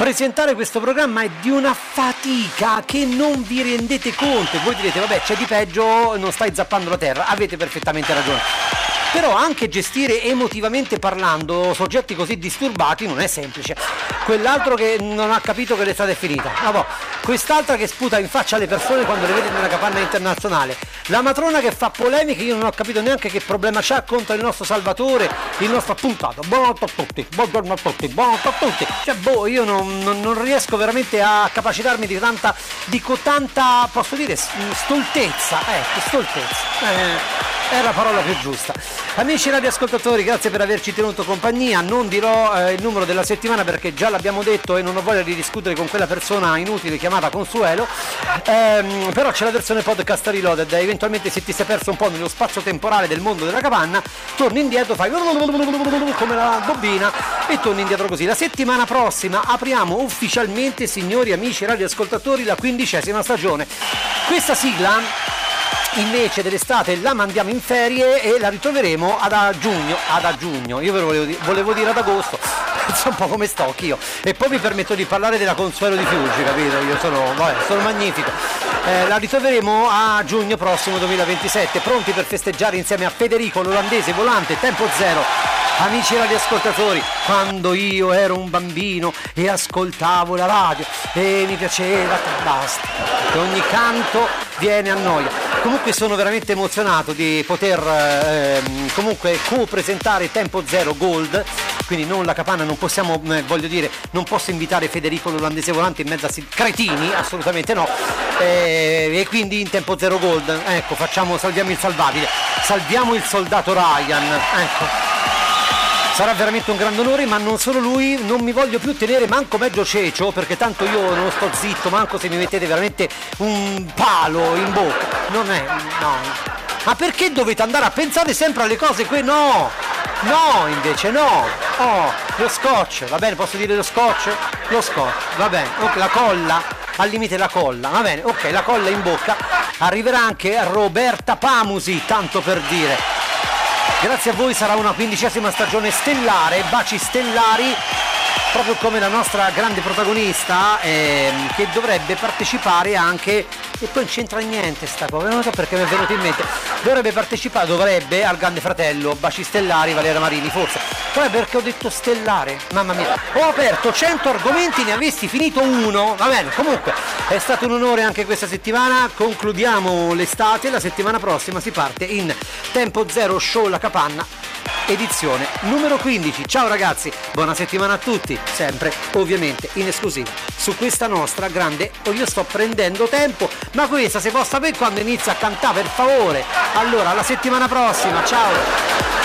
presentare questo programma è di una fatica che non vi rendete conto. E voi direte, vabbè, c'è di peggio, non stai zappando la terra. Avete perfettamente ragione. Però anche gestire emotivamente parlando soggetti così disturbati non è semplice. Quell'altro che non ha capito che l'estate è finita, quest'altra che sputa in faccia alle persone quando le vede nella capanna internazionale, la matrona che fa polemiche, io non ho capito neanche che problema c'ha contro il nostro Salvatore, il nostro appuntato. Buongiorno a tutti, buongiorno a tutti, buongiorno a tutti. Cioè io non riesco veramente a capacitarmi di tanta, posso dire, stoltezza. Stoltezza. È la parola più giusta. Amici radioascoltatori, grazie per averci tenuto compagnia. Non dirò il numero della settimana perché già l'abbiamo detto e non ho voglia di discutere con quella persona inutile chiamata Consuelo, però c'è la versione podcast reloaded. Eventualmente se ti sei perso un po' nello spazio temporale del mondo della capanna, torni indietro, fai come la bobina e torni indietro così. La settimana prossima apriamo ufficialmente, signori amici radioascoltatori, la 15ª stagione. Questa sigla invece dell'estate la mandiamo in ferie e la ritroveremo ad giugno. Io ve lo volevo dire ad agosto, penso un po' come sto anch'io. E poi mi permetto di parlare della Consuelo di Fiuggi, capito? Io sono magnifico. La ritroveremo a giugno prossimo 2027, pronti per festeggiare insieme a Federico l'olandese volante Tempo Zero. Amici radioascoltatori, quando io ero un bambino e ascoltavo la radio e mi piaceva, basta, che ogni canto viene a noia. Comunque sono veramente emozionato di poter comunque co-presentare Tempo Zero Gold, quindi non la capanna, non possiamo, non posso invitare Federico l'olandese volante in mezzo a cretini, assolutamente no, e quindi in Tempo Zero Gold, ecco, salviamo il salvabile, salviamo il soldato Ryan, ecco. Sarà veramente un grande onore, ma non solo lui, non mi voglio più tenere manco mezzo cecio, perché tanto io non sto zitto, manco se mi mettete veramente un palo in bocca. No. Ma perché dovete andare a pensare sempre alle cose no, invece no. Lo scotch, va bene, posso dire lo scotch? Lo scotch, va bene, ok, la colla, al limite la colla, va bene, ok, la colla in bocca. Arriverà anche Roberta Pamusi, tanto per dire. Grazie a voi sarà una 15ª stagione stellare, baci stellari, proprio come la nostra grande protagonista che dovrebbe partecipare anche, e poi non c'entra niente sta cosa, non so perché mi è venuto in mente, dovrebbe al Grande Fratello, baci stellari, Valeria Marini, forse, poi perché ho detto stellare, mamma mia, ho aperto 100 argomenti, ne avessi finito uno, va bene, comunque è stato un onore anche questa settimana, concludiamo l'estate, la settimana prossima si parte in Tempo Zero Show La Capanna, edizione numero 15. Ciao ragazzi, buona settimana a tutti, sempre ovviamente in esclusiva su questa nostra grande, io sto prendendo tempo, ma questa se può sapere quando inizia a cantare, per favore. Allora, alla settimana prossima, ciao.